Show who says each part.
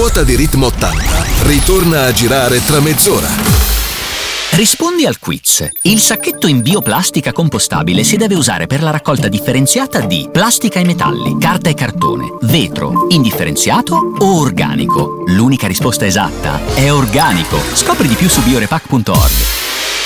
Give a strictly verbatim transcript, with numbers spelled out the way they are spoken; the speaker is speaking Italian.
Speaker 1: ruota di Ritmo ottanta ritorna a girare tra mezz'ora.
Speaker 2: Rispondi al quiz. Il sacchetto in bioplastica compostabile si deve usare per la raccolta differenziata di plastica e metalli, carta e cartone, vetro, indifferenziato o organico. L'unica risposta esatta è organico. Scopri di più su biorepack punto org.